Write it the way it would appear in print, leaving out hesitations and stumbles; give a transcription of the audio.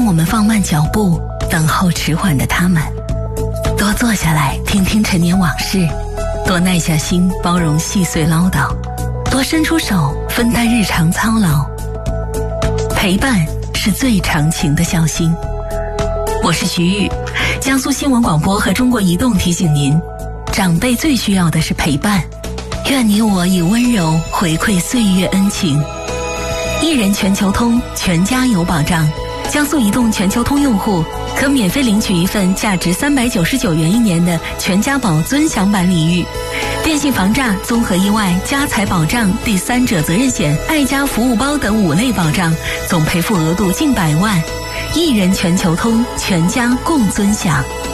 我们放慢脚步，等候迟缓的他们。多坐下来听听陈年往事，多耐下心包容细碎唠叨，多伸出手分担日常操劳。陪伴是最长情的孝心。我是徐玉，江苏新闻广播和中国移动提醒您，长辈最需要的是陪伴。愿你我以温柔回馈岁月恩情。一人全球通，全家有保障。江苏移动全球通用户可免费领取一份价值399元一年的全家宝尊享版礼遇，电信防诈、综合意外、家财保障、第三者责任险、爱家服务包等5类保障，总赔付额度近100万。一人全球通，全家共尊享。